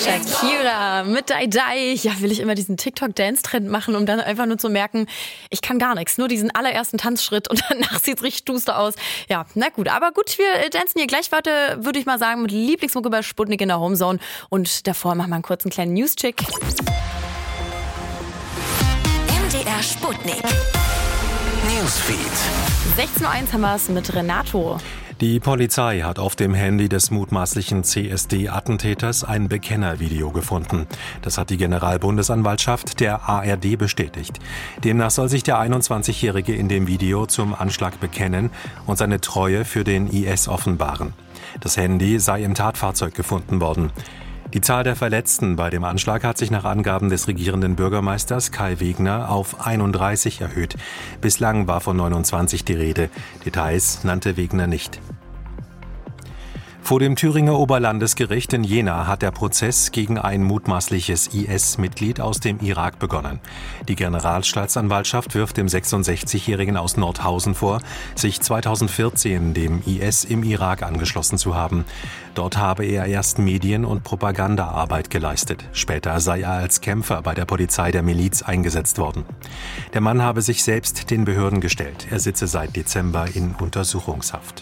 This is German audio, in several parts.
Shakira mit Dai Dai. Ja, will ich immer diesen TikTok-Dance-Trend machen, um dann einfach nur zu merken, ich kann gar nichts. Nur diesen allerersten Tanzschritt und danach sieht's richtig duster aus. Ja, na gut. Aber gut, wir dancen hier gleich weiter, würde ich mal sagen, mit Lieblingsmucke bei Sputnik in der Homezone. Und davor machen wir einen kurzen kleinen News-Check. MDR Sputnik. Newsfeed. 16:01 Uhr haben wir es mit Renato. Die Polizei hat auf dem Handy des mutmaßlichen CSD-Attentäters ein Bekennervideo gefunden. Das hat die Generalbundesanwaltschaft der ARD bestätigt. Demnach soll sich der 21-Jährige in dem Video zum Anschlag bekennen und seine Treue für den IS offenbaren. Das Handy sei im Tatfahrzeug gefunden worden. Die Zahl der Verletzten bei dem Anschlag hat sich nach Angaben des regierenden Bürgermeisters Kai Wegner auf 31 erhöht. Bislang war von 29 die Rede. Details nannte Wegner nicht. Vor dem Thüringer Oberlandesgericht in Jena hat der Prozess gegen ein mutmaßliches IS-Mitglied aus dem Irak begonnen. Die Generalstaatsanwaltschaft wirft dem 66-Jährigen aus Nordhausen vor, sich 2014 dem IS im Irak angeschlossen zu haben. Dort habe er erst Medien- und Propagandaarbeit geleistet. Später sei er als Kämpfer bei der Polizei der Miliz eingesetzt worden. Der Mann habe sich selbst den Behörden gestellt. Er sitze seit Dezember in Untersuchungshaft.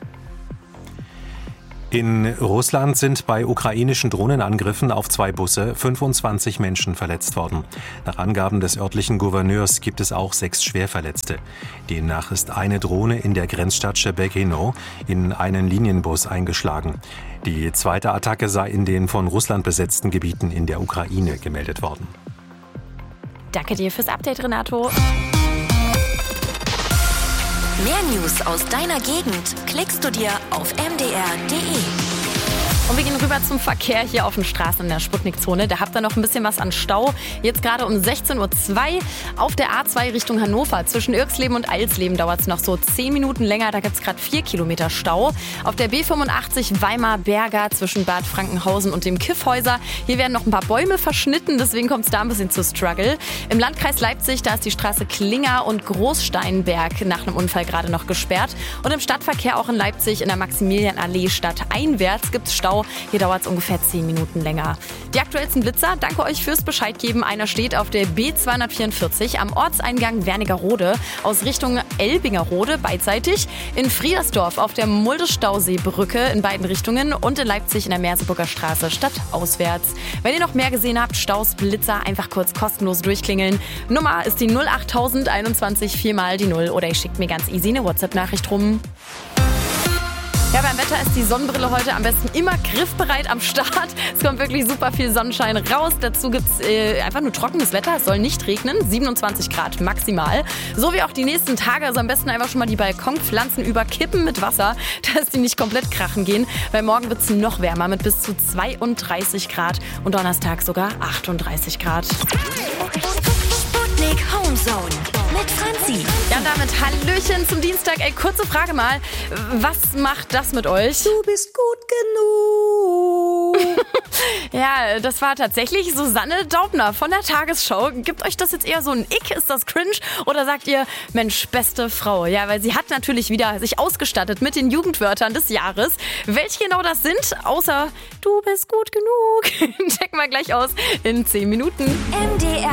In Russland sind bei ukrainischen Drohnenangriffen auf 2 Busse 25 Menschen verletzt worden. Nach Angaben des örtlichen Gouverneurs gibt es auch 6 Schwerverletzte. Demnach ist eine Drohne in der Grenzstadt Shebekino in einen Linienbus eingeschlagen. Die zweite Attacke sei in den von Russland besetzten Gebieten in der Ukraine gemeldet worden. Danke dir fürs Update, Renato. Mehr News aus deiner Gegend klickst du dir auf mdr.de. Und wir gehen rüber zum Verkehr hier auf den Straßen in der Sputnik-Zone. Da habt ihr noch ein bisschen was an Stau. Jetzt gerade um 16:02 Uhr auf der A2 Richtung Hannover. Zwischen Irxleben und Eilsleben dauert es noch so 10 Minuten länger. Da gibt es gerade 4 Kilometer Stau. Auf der B85 Weimar-Berger zwischen Bad Frankenhausen und dem Kiffhäuser. Hier werden noch ein paar Bäume verschnitten, deswegen kommt es da ein bisschen zu Struggle. Im Landkreis Leipzig, da ist die Straße Klinger und Großsteinberg nach einem Unfall gerade noch gesperrt. Und im Stadtverkehr auch in Leipzig in der Maximilianallee stadteinwärts gibt es Stau. Hier dauert es ungefähr 10 Minuten länger. Die aktuellsten Blitzer, danke euch fürs Bescheid geben. Einer steht auf der B244 am Ortseingang Wernigerode aus Richtung Elbingerode beidseitig. In Friedersdorf auf der Mulde-Stausee-Brücke in beiden Richtungen und in Leipzig in der Merseburger Straße stadtauswärts. Wenn ihr noch mehr gesehen habt, Staus, Blitzer, einfach kurz kostenlos durchklingeln. Nummer ist die 08000 21 4 mal die 0 oder ihr schickt mir ganz easy eine WhatsApp-Nachricht rum. Ja, beim Wetter ist die Sonnenbrille heute am besten immer griffbereit am Start. Es kommt wirklich super viel Sonnenschein raus. Dazu gibt's einfach nur trockenes Wetter. Es soll nicht regnen. 27 Grad maximal. So wie auch die nächsten Tage. Also am besten einfach schon mal die Balkonpflanzen überkippen mit Wasser, dass die nicht komplett krachen gehen. Weil morgen wird's noch wärmer mit bis zu 32 Grad und Donnerstag sogar 38 Grad. Sputnik Homezone mit Franzi. Ja, und damit Hallöchen zum Dienstag. Ey, kurze Frage mal. Was macht das mit euch? Du bist gut genug. Ja, das war tatsächlich Susanne Daubner von der Tagesschau. Gibt euch das jetzt eher so ein Ick? Ist das cringe? Oder sagt ihr, Mensch, beste Frau? Ja, weil sie hat natürlich wieder sich ausgestattet mit den Jugendwörtern des Jahres. Welche genau das sind? Außer, du bist gut genug. Checken wir gleich aus in 10 Minuten. MDR